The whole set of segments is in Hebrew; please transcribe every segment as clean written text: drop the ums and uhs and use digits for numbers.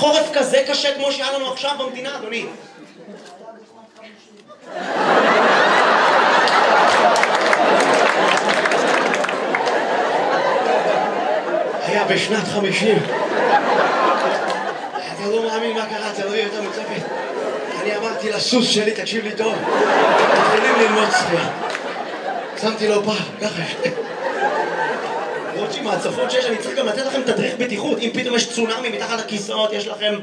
חורף כזה קשה כמו שהיה לנו עכשיו במדינה, אדוני. היה בשנת 50. אתה לא מאמין מה קרה, אתה לא יותר מוצפת. אני אמרתי לסוס שלי, תקשיב לי טוב, מתחילים ללמוד שחייה. שמתי לו פעם, ככה רוצים מהצפות שיש, אני צריך גם לתת לכם תדריך בטיחות. אם פתאום יש צונאמי מתחת לכיסאות, יש לכם...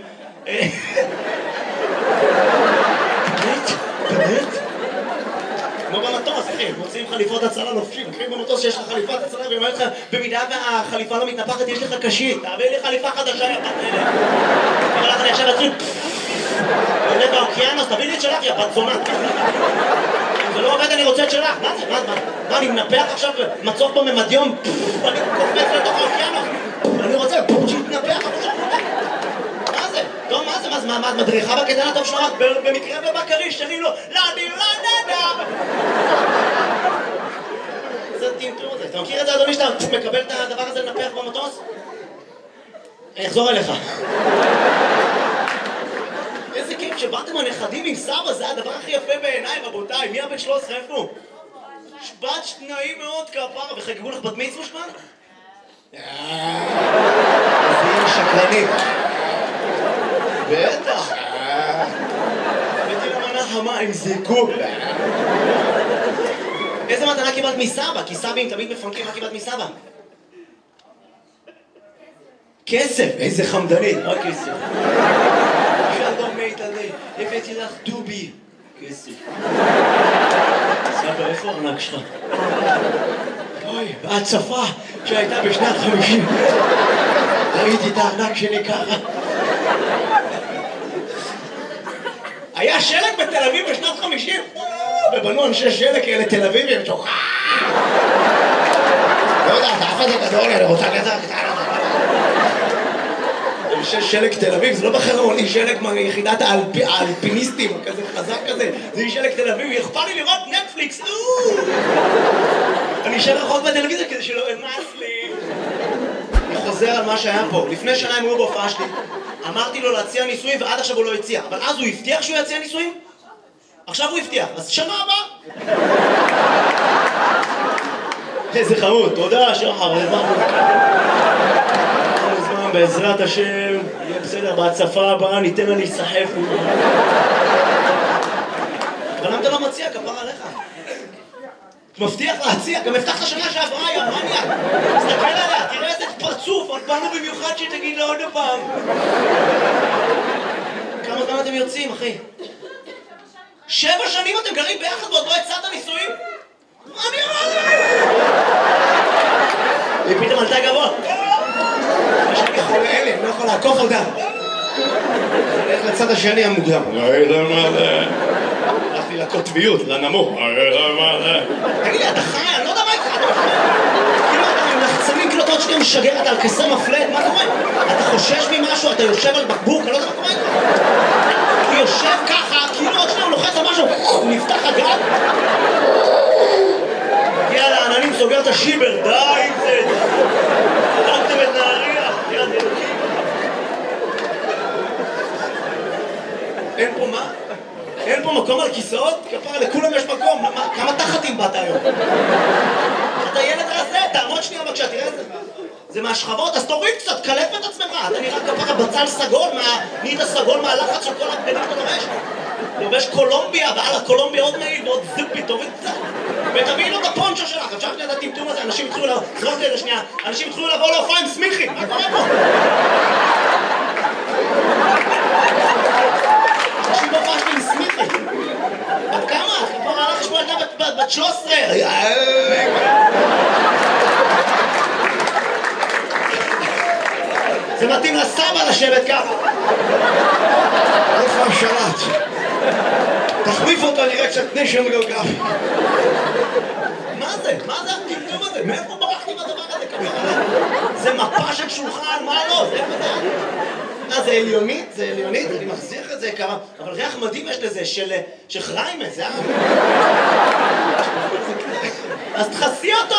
באמת? כמו במטוס, אחי, מוצאים חליפות הצלה לובשים, אחי במטוס שיש לך חליפת הצלה, ואני אומר לך, במידה והחליפה לא מתנפחת, יש לך קשית, תעביר לי חליפה חדשה, יא בת אלה. אבל לך אני עכשיו אתחיל... עולה באוקיינוס, תביא לי את שלך, יא בת זונה. אם זה לא עובד, אני רוצה את שלך. מה זה? מה, אני מנפח עכשיו מצוף בממדיום? אני קופץ לתוך האוקיינוס. אני רוצה שיתנפח. מה זה? טוב, מה את מדריכה בקטן הטוב שלך? במקרה ובקריש, שרים לו, לדי לנדה. זה טינטור הזה. אתה מכיר את זה, אדוני, שאתה מקבל את הדבר הזה לנפח במטוס? אני אחזור אליך. איזה כיף שבאתם הנכדים עם סבא, זה הדבר הכי יפה בעיניי, רבותיי. מי הבן 13, איפה הוא? שבת שניים מאוד כפרה, וחגגו לך בת מצווה שמן? איזה שקרנית. בטח. הבאתי למנה חמה עם זיקוק. איזה מתנה קיבלת מסבא? כי סבים תמיד מפנקים, מה קיבלת מסבא? כסף, איזה חמדנית, רק כסף. שלום מית עלי, הבאתי לך דובי. כסף. סבא, איפה הארנק שלך? אוי, בהצפה שהייתה בשנת 50. ראיתי את הארנק שלי ככה. היה שלג בתל אביב בשנת 50? ובנו אנשי שלג כאלה תל אביבים. לא יודע, אתה אף אחד גדול, אני רוצה כזה קטנה. אנשי שלג תל אביב, זה לא בחרון, היא שלג מיחידת האלפיניסטים, כזה חזק כזה, זה היא שלג תל אביב, אכפת לי לראות נטפליקס, אני אשאר רחוק בטלוויזיה כדי שלא אמס לי. אני חוזר על מה שהיה פה, לפני שנה הם היו בהופעה שלי, אמרתי לו להציע ניסויים ועד עכשיו הוא לא הציע, אבל אז הוא הבטיח שהוא יציע ניסויים? עכשיו הוא הבטיח, אז שנה הבאה. איזה חמוד, תודה שחר, בעזרת השם, יהיה בסדר, בהצפה הבאה ניתן לה להיסחף. אבל למה אתה לא מציע, כפר עליך? מבטיח להציע, גם הבטחת שנה שעברה, יא מניאק. תסתכל עליה, תראה איזה פרצוף, באנו במיוחד שתגיד לה עוד פעם. כמה זמן אתם יוצאים, אחי? 7 שנים אתם גרים ביחד ועוד לא הצעת נישואים? אני אמרתי! היא פתאום עלתה גבוה. יש לי חולה אלה, אני לא יכול לעקוף אותה. זה הולך לצד השני המוקדם. הלכתי לקוטביות, לנמוך. תגיד לי, אתה חי? אני לא יודע מה איתך. כאילו אתה עם לחצנים, כאילו אתה עוד שנייה משגר, אתה על כסר מפלט, מה קורה? אתה חושש ממשהו, אתה יושב על בקבוק, אני לא יודע מה קורה איתך. הוא יושב ככה, כאילו עוד שנייה הוא לוחץ על משהו, הוא נפתח הגג. הגיע לעננים, סוגר את השיבר, די עם זה. חלקתם את נהריה, יד אלוקים. אין פה מה? אין פה מקום על כיסאות? כפרה, לכולם יש מקום. כמה תחתים באת היום? אתה ילד רזה, תעמוד שנייה בבקשה, תראה את זה. זה מהשכבות, אז תוריד קצת, קלף את עצמך. אתה נראה כפרה בצל סגול, נהיית סגול מהלחץ של כל הבגדים שאתה לובש. לובש קולומביה, ועל הקולומביה עוד מעיל ועוד זיפי, תוריד קצת. ותביא לו את הפונצ'ו שלך, עכשיו שנייה את הטמטום הזה, אנשים התחילו לבוא, זרוק לי את זה שנייה, אנשים התחילו לבוא להופעה עם סמיכי, מה קורה פה? אנשים בהופעה שלי עם סמיכי. בת כמה? כבר הלך לשמוע ילדה בת 13. זה מתאים לסבא לשבת ככה. איפה השלט? תחליף אותו, נראה קצת נשם גיאוגרפי. מה זה? מה זה הטמטום הזה? מאיפה ברחתי בדבר הזה? זה מפה של שולחן, מה לא? זה איפה זה? זה עליונית? זה עליונית? אני מחזיר את זה כמה... אבל ריח מדהים יש לזה, של חריימה, זה אז תחסי אותו!